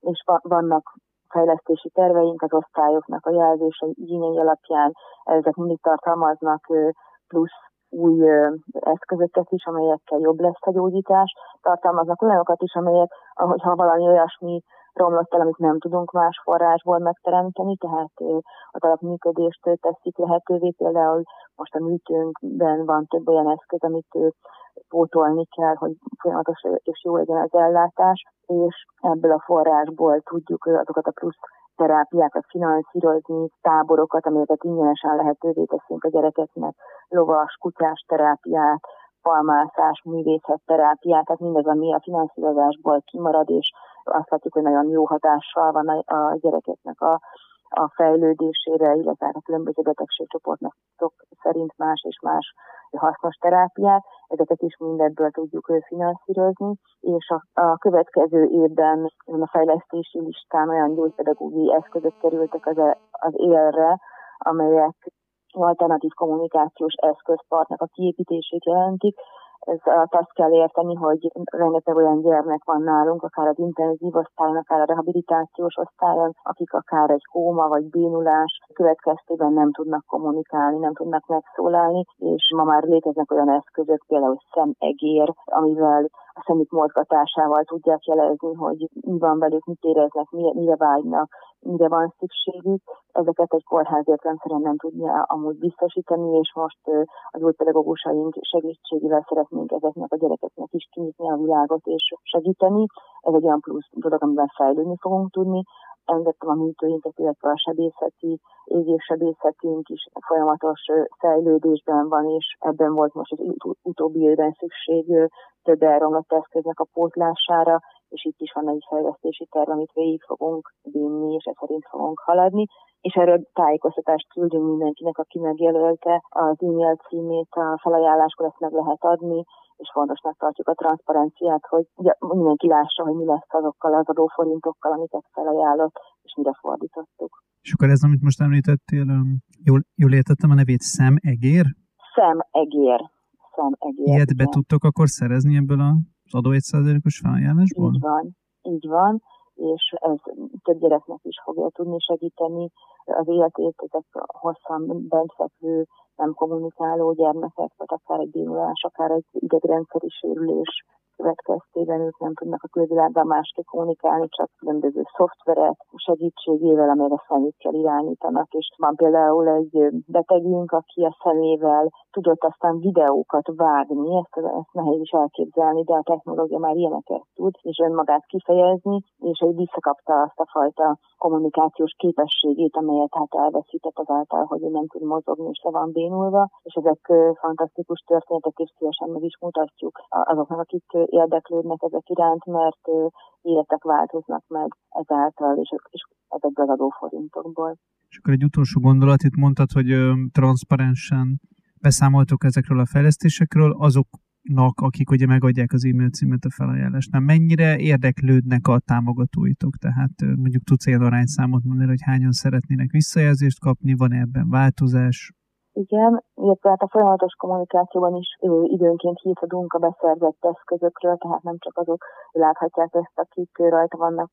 és vannak fejlesztési terveink az osztályoknak a jelzései igényei alapján. Ezek mindig tartalmaznak plusz új eszközöket is, amelyekkel jobb lesz a gyógyítás. Tartalmaznak olyanokat is, amelyek, ha valami olyasmi romlott el, amit nem tudunk más forrásból megteremteni, tehát az alapműködést teszik lehetővé. Például most a műtőnkben van több olyan eszköz, amit pótolni kell, hogy folyamatos és jó legyen az ellátás, és ebből a forrásból tudjuk azokat a plusz terápiákat finanszírozni, táborokat, amelyeket ingyenesen lehetővé teszünk a gyerekeknek, lovas, kutyás terápiát, palmászás, művészetterápiát, tehát mindez, ami a finanszírozásból kimarad, és azt látjuk, hogy nagyon jó hatással van a gyerekeknek a fejlődésére, illetve a különböző betegségcsoportnak szerint más és más hasznos terápiát. Ezeket is mindebből tudjuk finanszírozni, és a következő évben a fejlesztési listán olyan gyógypedagógiai eszközök kerültek az élre, amelyek alternatív kommunikációs eszközparknak a kiépítését jelentik. Azt kell érteni, hogy rengeteg olyan gyermek van nálunk, akár az intenzív osztályon, akár a rehabilitációs osztályon, akik akár egy kóma vagy bénulás következtében nem tudnak kommunikálni, nem tudnak megszólalni, és ma már léteznek olyan eszközök, például szemegér, amivel a szemük mozgatásával tudják jelezni, hogy mi van velük, mit éreznek, mire vágynak, mire van szükségük. Ezeket egy kórház értelemszerűen nem tudja amúgy biztosítani, és most az új pedagógusaink segítségével szeretnénk ezeknek a gyerekeknek is kinyitni a világot és segíteni. Ez egy olyan plusz dolog, amivel fejlődni fogunk tudni. Említettem a műtőinket, illetve a égéssebészetünk is folyamatos fejlődésben van, és ebben volt most az utóbbi évben szükség több elromlott eszköznek a pótlására, és itt is van egy fejlesztési terv, amit végig fogunk vinni, és ez szerint fogunk haladni. És erről tájékoztatást küldünk mindenkinek, aki megjelölte az e-mail címét, a felajánláskor ezt meg lehet adni, és fontosnak tartjuk a transzparenciát, hogy mindenki lássa, hogy mi lesz azokkal az adóforintokkal, amiket felajánlott, és mire fordítottuk. És akkor ez, amit most említettél, jól értettem a nevét, szemegér? Szemegér. Ilyet be tudtok akkor szerezni ebből az adó 1%-os felajánlásból? Így van, és ez több gyereknek is fogja tudni segíteni az életét, ezek hosszan bentfekvő, nem kommunikáló gyermekek, vagy akár egy bénulás, akár egy idegrendszeri sérülés következtében ők nem tudnak a külvilággal másképp kommunikálni, csak különböző szoftverek segítségével, amelyek a szemükkel irányítanak. És van például egy betegünk, aki a szemével tudott aztán videókat vágni, ezt nehéz is elképzelni, de a technológia már ilyeneket tud, és önmagát kifejezni, és egy visszakapta azt a fajta kommunikációs képességét, amelyet hát elveszített azáltal, hogy ő nem tud mozogni, és le van bénulva, és ezek fantasztikus történetek, és szívesen meg is mutatjuk azoknak, akik érdeklődnek ezek iránt, mert életek változnak meg ezáltal, és ezekből az adóforintokból. És akkor egy utolsó gondolat, itt mondtad, hogy transzparensen beszámoltok ezekről a fejlesztésekről, azoknak, akik ugye megadják az e-mail címet a felajánlásnál. Mennyire érdeklődnek a támogatóitok? Tehát mondjuk tudsz ilyen arányszámot mondani, hogy hányan szeretnének visszajelzést kapni, van-e ebben változás? Igen, illetve a folyamatos kommunikációban is időnként hívhatunk a beszerzett eszközökről, tehát nem csak azok láthatják ezt, akik rajta vannak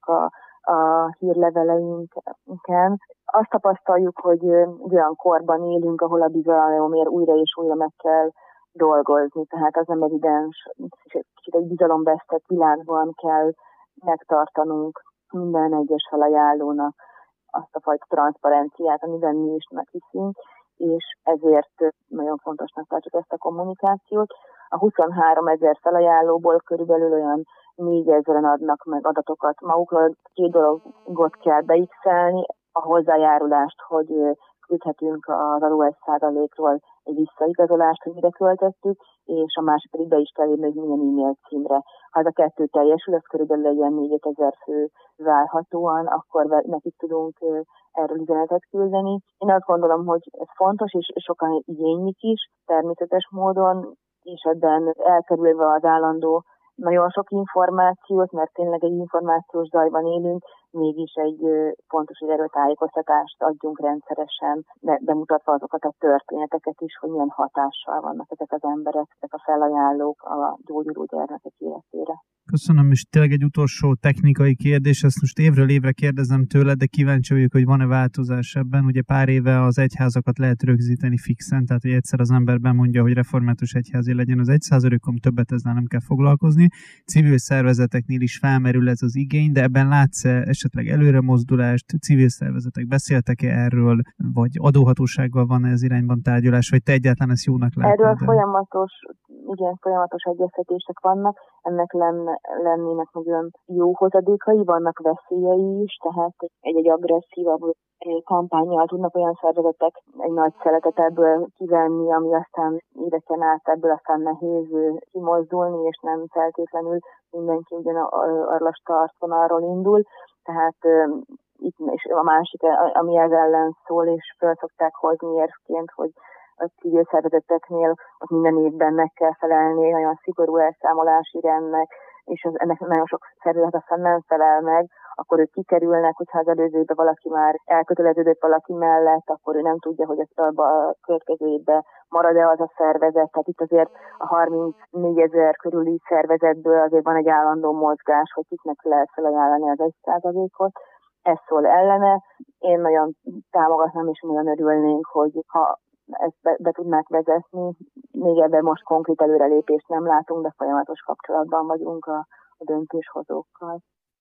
a hírleveleinken. Azt tapasztaljuk, hogy olyan korban élünk, ahol a bizalomért újra és újra meg kell dolgozni, tehát az nem evidens, kicsit egy bizalomvesztett világban kell megtartanunk minden egyes felajánlónak azt a fajta transzparenciát, amiben mi is meghiszünk, és ezért nagyon fontosnak tartjuk ezt a kommunikációt. A 23 000 felajánlóból körülbelül olyan 4 000-en adnak meg adatokat magukról. 2 dologot kell beixelni, a hozzájárulást, hogy küldhetünk az adó 1%-ról egy visszaigazolást, hogy mire költöttük, és a másik pedig be is kell írni, hogy milyen e-mail címre. Ha ez a 2 teljesül, ez körülbelül egy ilyen 4 000 fő várhatóan, akkor nekik tudunk erről üzenetet küldeni. Én azt gondolom, hogy ez fontos, és sokan igénylik is, természetes módon, és ebben elkerülve az állandó nagyon sok információt, mert tényleg egy információs zajban élünk, mégis egy fontos, hogy erről tájékoztatást adjunk rendszeresen, bemutatva azokat a történeteket is, hogy milyen hatással vannak ezek az emberek, ezek a felajánlók a gyógyuló gyermekek életére. Köszönöm, és tényleg egy utolsó technikai kérdés, ezt most évről évre kérdezem tőled, de kíváncsi vagyok, hogy van-e változás ebben. Ugye pár éve az egyházakat lehet rögzíteni fixen, tehát hogy egyszer az ember bemondja, hogy református egyházi legyen az 1%-on, többet ezzel nem kell foglalkozni. Civil szervezeteknél is felmerül ez az igény, de ebben látsz esetleg előremozdulást, civil szervezetek beszéltek-e erről, vagy adóhatósággal van ez irányban tárgyalás, vagy te egyáltalán ezt jónak látod? Erről folyamatos egyeztetések vannak, ennek lennének nagyon jó hozadékai, vannak veszélyei is, tehát egy agresszívabb kampánnyal tudnak olyan szervezetek egy nagy szeletet ebből kivenni, ami aztán éveken át ebből aztán nehéz kimozdulni, és nem feltétlenül mindenki ugyan arra startvonalról indul. Tehát itt és a másik, ami ez ellen szól, és föl szokták hozni érvként, hogy a civil szervezeteknél ott minden évben meg kell felelni nagyon szigorú elszámolási rendnek, és ennek nagyon sok szervezet aztán nem felel meg, akkor ők kikerülnek, hogyha az előző évben valaki már elköteleződött valaki mellett, akkor ő nem tudja, hogy a következő évben marad-e az a szervezet. Tehát itt azért a 34 000 körüli szervezetből azért van egy állandó mozgás, hogy kiknek lehet felajánlani az 1%-ot. Ez szól ellene. Én nagyon támogatnám, és nagyon örülnénk, hogy ha ezt be tudnák vezetni. Még ebben most konkrét előrelépést nem látunk, de folyamatos kapcsolatban vagyunk a döntéshozókkal.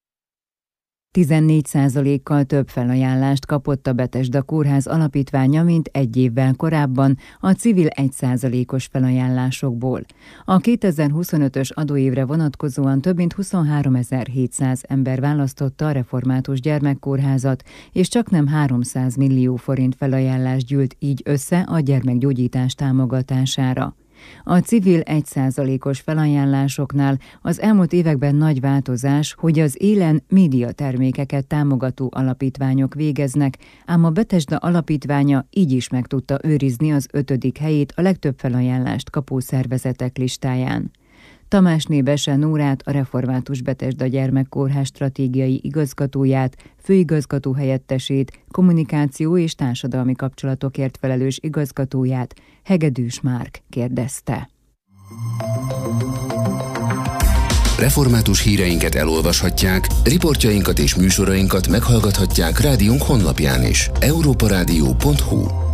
14%-kal több felajánlást kapott a Betesda Kórház alapítványa, mint egy évvel korábban a civil 1%-os felajánlásokból. A 2025-ös adóévre vonatkozóan több mint 23 700 ember választotta a Református Gyermekkórházat, és csaknem 300 millió forint felajánlás gyűlt így össze a gyermekgyógyítás támogatására. A civil 1%-os felajánlásoknál az elmúlt években nagy változás, hogy az élen médiatermékeket támogató alapítványok végeznek, ám a Betesda alapítványa így is meg tudta őrizni az 5. helyét a legtöbb felajánlást kapó szervezetek listáján. Tamásné Bese Nórát, a Református Betesda Gyermekkórház stratégiai igazgatóját, főigazgató helyettesét, kommunikáció és társadalmi kapcsolatokért felelős igazgatóját, Hegedűs Márk kérdezte. Református híreinket elolvashatják, riportjainkat és műsorainkat meghallgathatják rádiónk honlapján is. europarádió.hu